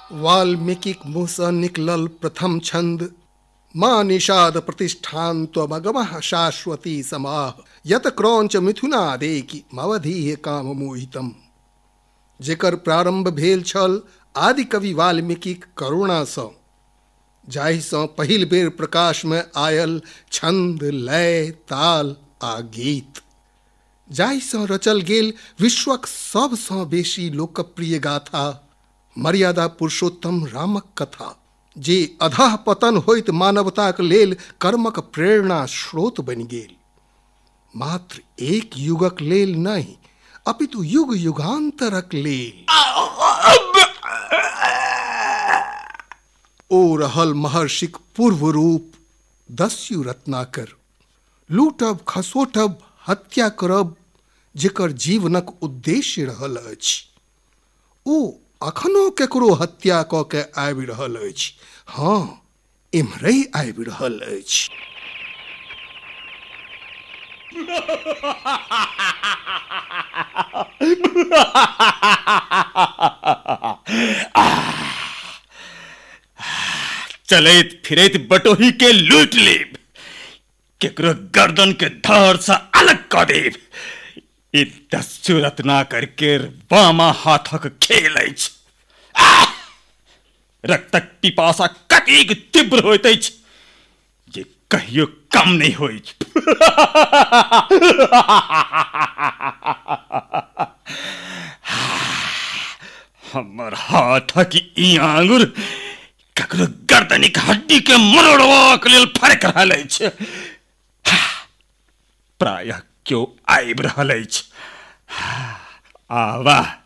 वाल्मीकि मुँह सँ निकलल प्रथम छंद। माँ निषाद प्रतिष्ठान त्वमगमः शाश्वती समाह यत क्रौंच मिथुनादेकि मवधीः काम मोहितम। जेकर प्रारंभ भेल छल आदि कवि वाल्मीकि करुणा सँ, जाहि सँ पहिल बेर प्रकाश में आयल छंद, लय, ताल आ गीत, जाहि सँ रचल गेल विश्वक सब सँ बेसी लोकप्रिय गाथा मर्यादा पुरुषोत्तम रामक कथा, जे अधः पतन होइत मानवताक लेल कर्मक प्रेरणा स्रोत बनि गेल। मात्र एक युगक लेल नहीं, अपितु युग युगांतरक लेल। ओ रहल महर्षिक पूर्व रूप दस्यु रत्नाकर। लूटब, खसोटब, हत्या करब जेकर जीवनक उद्देश्य रहल अछि, ओ अखनो केकरो हत्या कऽ के आबि रहल अछि। हाँ, एम्हरे आबि रहल अछि। चलैत फिरैत बटोही के लूट लेब, केकरो गर्दन के धड़ से अलग कऽ देब। ई दस्यु रत्नाकर के वामा हाथक खेल अछि। रक्तक पिपासा कतेक तीव्र होइत अछि जे कहियो कम नहीं होइत। हमर हाथक ई आंगुर ककरो गर्दनिक हड्डी के मरोड़बाक लेल फरक रहल अछि। प्रायः क्यों आबि रहल अछि। आवा